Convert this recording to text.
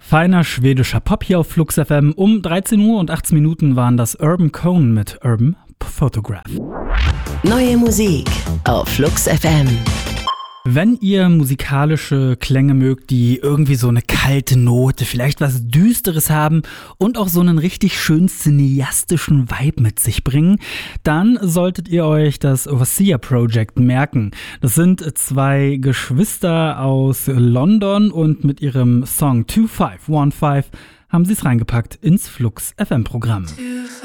Feiner schwedischer Pop hier auf Flux FM. Um 13 Uhr und 18 Minuten waren das Urban Cone mit Urban Photograph. Neue Musik auf Flux FM. Wenn ihr musikalische Klänge mögt, die irgendwie so eine kalte Note, vielleicht was Düsteres haben und auch so einen richtig schön cineastischen Vibe mit sich bringen, dann solltet ihr euch das Overseer Project merken. Das sind zwei Geschwister aus London und mit ihrem Song 2515 haben sie es reingepackt ins Flux FM Programm.